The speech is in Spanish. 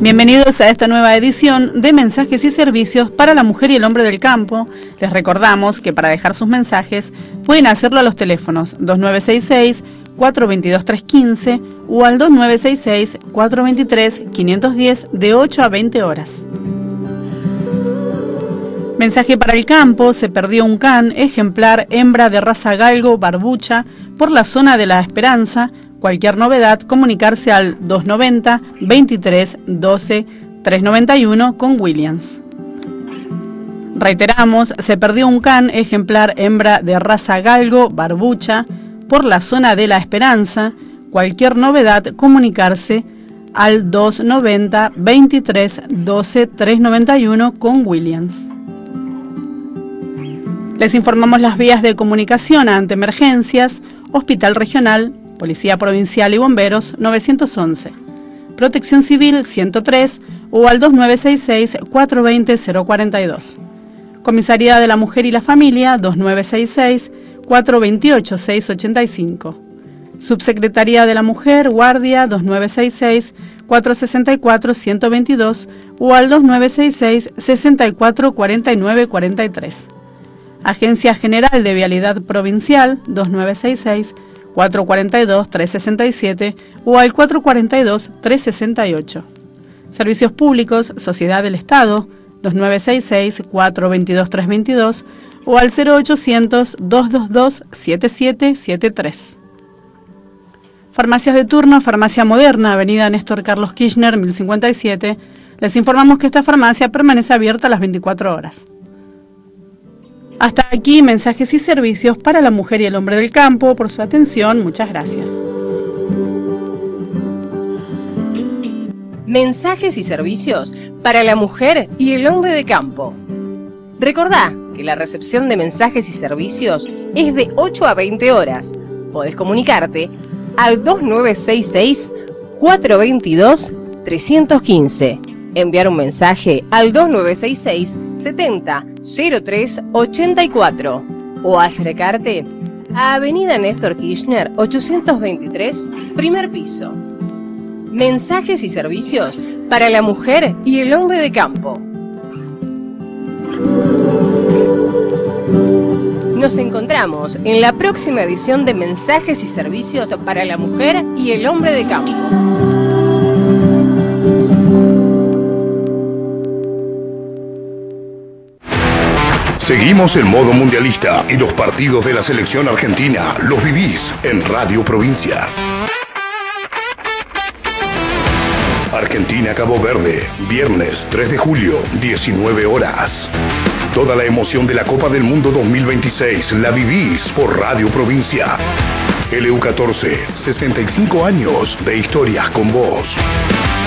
Bienvenidos a esta nueva edición de Mensajes y Servicios para la Mujer y el Hombre del Campo. Les recordamos que para dejar sus mensajes pueden hacerlo a los teléfonos 2966-422-315 o al 2966-423-510 de 8 a 20 horas. Mensaje para el campo: se perdió un can ejemplar hembra de raza galgo barbucha por la zona de La Esperanza. Cualquier novedad, comunicarse al 290 23 12 391 con Williams. Reiteramos, se perdió un can ejemplar hembra de raza galgo barbucha por la zona de La Esperanza. Cualquier novedad, comunicarse al 290 23 12 391 con Williams. Les informamos las vías de comunicación ante emergencias: Hospital Regional, Policía Provincial y Bomberos 911, Protección Civil 103 o al 2966-420-042. Comisaría de la Mujer y la Familia 2966-428-685. Subsecretaría de la Mujer, Guardia 2966-464-122 o al 2966-644943. Agencia General de Vialidad Provincial 2966-442-367 o al 442-368. Servicios Públicos, Sociedad del Estado 2966-422-322 o al 0800-222-7773. Farmacias de turno: Farmacia Moderna, Avenida Néstor Carlos Kirchner, 1057. Les informamos que esta farmacia permanece abierta a las 24 horas. Hasta aquí mensajes y servicios para la mujer y el hombre del campo. Por su atención, muchas gracias. Mensajes y servicios para la mujer y el hombre de campo. Recordá que la recepción de mensajes y servicios es de 8 a 20 horas. Podés comunicarte al 2966-422-315. Enviar un mensaje al 2966 70 03 84 o acercarte a Avenida Néstor Kirchner 823, primer piso. Mensajes y servicios para la mujer y el hombre de campo. Nos encontramos en la próxima edición de Mensajes y Servicios para la Mujer y el Hombre de Campo. Seguimos en modo mundialista y los partidos de la selección argentina los vivís en Radio Provincia. Argentina-Cabo Verde, viernes 3 de julio, 19 horas. Toda la emoción de la Copa del Mundo 2026 la vivís por Radio Provincia. LU14, 65 años de historias con vos.